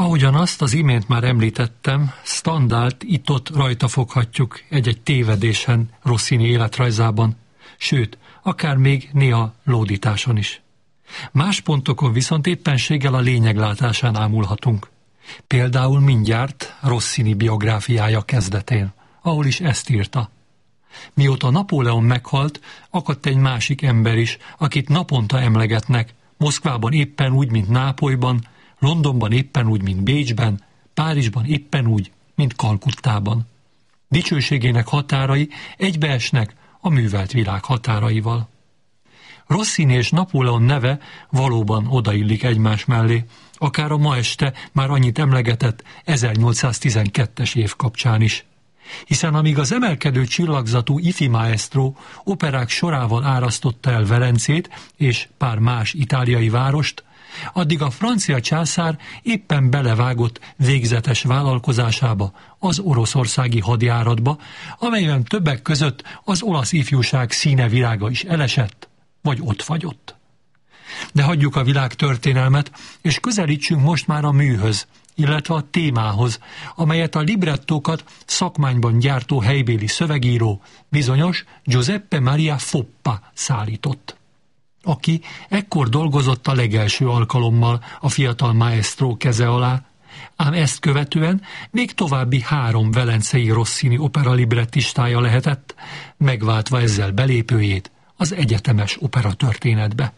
Ahogyan azt az imént már említettem, Stendhalt itt-ott rajta foghatjuk egy-egy tévedésen Rossini életrajzában, sőt, akár még néha lódításon is. Más pontokon viszont éppenséggel a lényeglátásán ámulhatunk. Például mindjárt Rossini biográfiája kezdetén, ahol is ezt írta. Mióta Napóleon meghalt, akadt egy másik ember is, akit naponta emlegetnek, Moszkvában éppen úgy, mint Nápolyban, Londonban éppen úgy, mint Bécsben, Párizsban éppen úgy, mint Kalkuttában. Dicsőségének határai egybeesnek a művelt világ határaival. Rossini és Napóleon neve valóban odaillik egymás mellé, akár a ma este már annyit emlegetett 1812-es év kapcsán is. Hiszen amíg az emelkedő csillagzatú ifi maestro operák sorával árasztotta el Velencét és pár más itáliai várost, addig a francia császár éppen belevágott végzetes vállalkozásába, az oroszországi hadjáratba, amelyben többek között az olasz ifjúság színe virága is elesett, vagy ott fagyott. De hagyjuk a világtörténelmet, és közelítsünk most már a műhöz, illetve a témához, amelyet a librettókat szakmányban gyártó helybéli szövegíró, bizonyos Giuseppe Maria Foppa szállított, aki ekkor dolgozott a legelső alkalommal a fiatal maestro keze alá, ám ezt követően még további 3 velencei Rossini opera librettistája lehetett, megváltva ezzel belépőjét az egyetemes opera történetbe.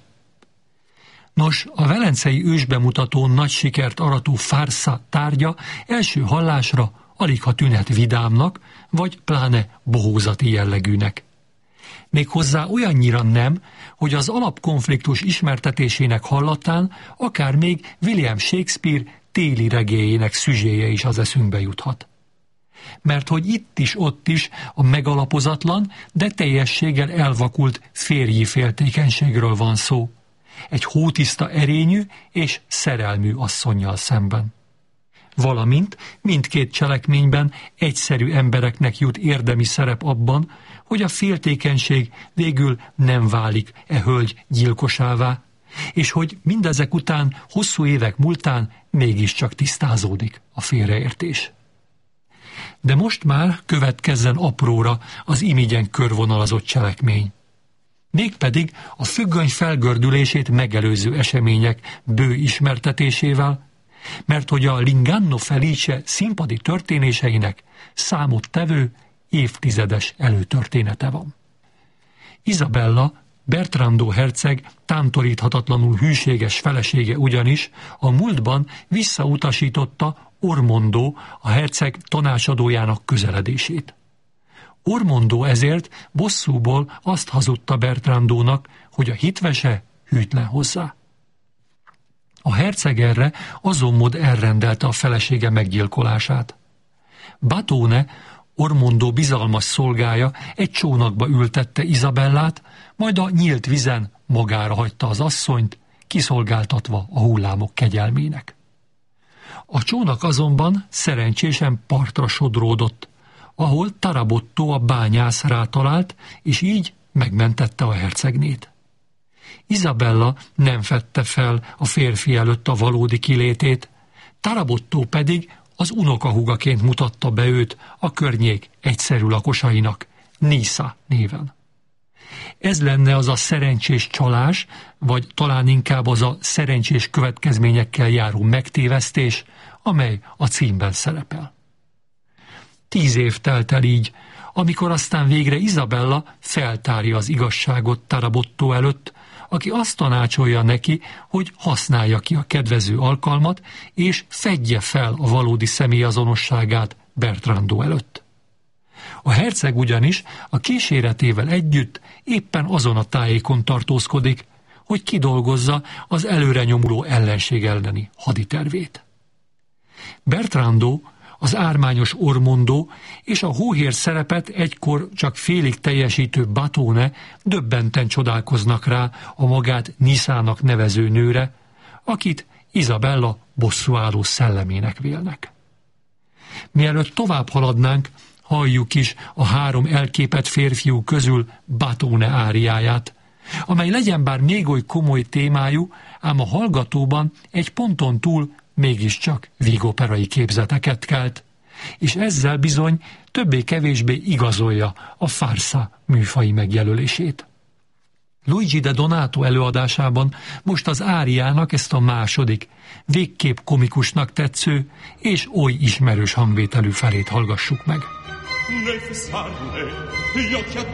Nos, a velencei ősbemutatón nagy sikert arató Farsa tárgya első hallásra aligha tűnhet vidámnak, vagy pláne bohózati jellegűnek. Méghozzá olyannyira nem, hogy az alapkonfliktus ismertetésének hallatán akár még William Shakespeare téli regéjének szüzséje is az eszünkbe juthat. Mert hogy itt is, ott is a megalapozatlan, de teljességgel elvakult férji féltékenységről van szó. Egy hótiszta erényű és szerelmű asszonnyal szemben. Valamint mindkét cselekményben egyszerű embereknek jut érdemi szerep abban, hogy a féltékenység végül nem válik hölgy gyilkosává, és hogy mindezek után, hosszú évek múltán mégiscsak tisztázódik a félreértés. De most már következzen apróra az imigyen körvonalazott cselekmény. Mégpedig a függöny felgördülését megelőző események bő ismertetésével, mert hogy a L'Inganno Felice színpadi történéseinek számottevő évtizedes előtörténete van. Isabella, Bertrando herceg tántoríthatatlanul hűséges felesége ugyanis a múltban visszautasította Ormondo, a herceg tanácsadójának közeledését. Ormondo ezért bosszúból azt hazudta Bertrandónak, hogy a hitvese hűtlen hozzá. A herceg erre azonmód elrendelte a felesége meggyilkolását. Batone, Ormondo bizalmas szolgája egy csónakba ültette Isabellát, majd a nyílt vizen magára hagyta az asszonyt, kiszolgáltatva a hullámok kegyelmének. A csónak azonban szerencsésen partra sodródott, ahol Tarabotto a bányász rátalált, és így megmentette a hercegnét. Isabella nem fedte fel a férfi előtt a valódi kilétét, Tarabotto pedig az unokahúgaként mutatta be őt a környék egyszerű lakosainak, Nisa néven. Ez lenne az a szerencsés csalás, vagy talán inkább az a szerencsés következményekkel járó megtévesztés, amely a címben szerepel. 10 év telt el így, amikor aztán végre Isabella feltárja az igazságot Tarabotto előtt, aki azt tanácsolja neki, hogy használja ki a kedvező alkalmat, és fedje fel a valódi személyazonosságát Bertrando előtt. A herceg ugyanis a kíséretével együtt éppen azon a tájékon tartózkodik, hogy kidolgozza az előre nyomuló ellenség elleni haditervét. Bertrando, az ármányos Ormondo és a hóhér szerepet egykor csak félig teljesítő Batone döbbenten csodálkoznak rá a magát Nisának nevező nőre, akit Isabella bosszúálló szellemének vélnek. Mielőtt tovább haladnánk, halljuk is a 3 elképett férfiú közül Batone áriáját, amely legyen bár még oly komoly témájú, ám a hallgatóban egy ponton túl mégiscsak vígoperai képzeteket kelt, és ezzel bizony többé-kevésbé igazolja a farsa műfai megjelölését. Luigi de Donato előadásában most az áriának ezt a második, végképp komikusnak tetsző és oly ismerős hangvételű felét hallgassuk meg.